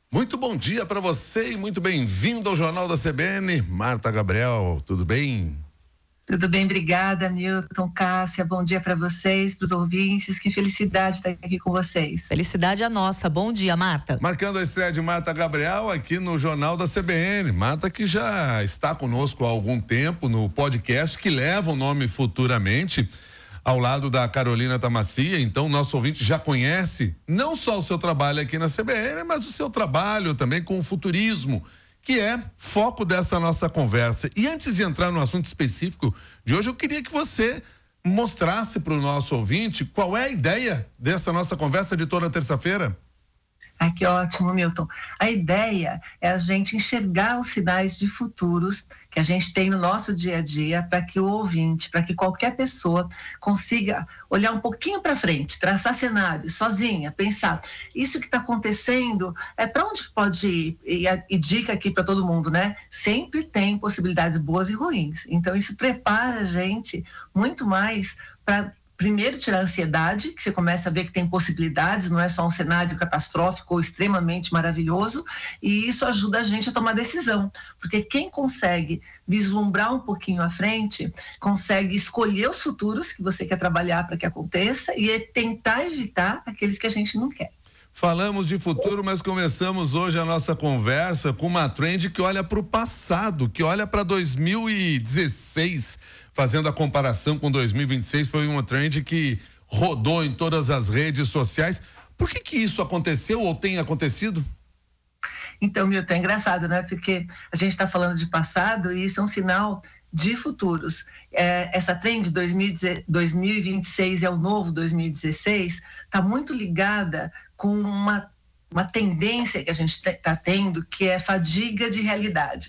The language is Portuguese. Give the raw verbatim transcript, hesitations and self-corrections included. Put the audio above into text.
Muito bom dia para você e muito bem-vindo ao Jornal da C B N. Marta Gabriel, tudo bem? Tudo bem, obrigada, Milton, Cássia, bom dia para vocês, para os ouvintes, que felicidade estar aqui com vocês. Felicidade a nossa, bom dia, Marta. Marcando a estreia de Marta Gabriel aqui no Jornal da C B N. Marta que já está conosco há algum tempo no podcast que leva o nome Futuramente, ao lado da Carolina Tamacia. Então nosso ouvinte já conhece não só o seu trabalho aqui na C B N, mas o seu trabalho também com o futurismo, que é foco dessa nossa conversa. E antes de entrar no assunto específico de hoje, eu queria que você mostrasse para o nosso ouvinte qual é a ideia dessa nossa conversa de toda terça-feira. Ah, que ótimo, Milton. A ideia é a gente enxergar os sinais de futuros que a gente tem no nosso dia a dia para que o ouvinte, para que qualquer pessoa consiga olhar um pouquinho para frente, traçar cenários sozinha, pensar, isso que está acontecendo, é para onde pode ir? E, e dica aqui para todo mundo, né? Sempre tem possibilidades boas e ruins. Então isso prepara a gente muito mais para primeiro tirar a ansiedade, que você começa a ver que tem possibilidades, não é só um cenário catastrófico ou extremamente maravilhoso, e isso ajuda a gente a tomar decisão, porque quem consegue vislumbrar um pouquinho à frente, consegue escolher os futuros que você quer trabalhar para que aconteça e tentar evitar aqueles que a gente não quer. Falamos de futuro, mas começamos hoje a nossa conversa com uma trend que olha para o passado, que olha para dois mil e dezesseis, fazendo a comparação com dois mil e vinte e seis, foi uma trend que rodou em todas as redes sociais. Por que que isso aconteceu ou tem acontecido? Então, Milton, é engraçado, né? Porque a gente está falando de passado e isso é um sinal de futuros. É, essa trend dois mil e vinte e seis é o novo dois mil e dezesseis, está muito ligada com uma, uma tendência que a gente está tendo, que é fadiga de realidade.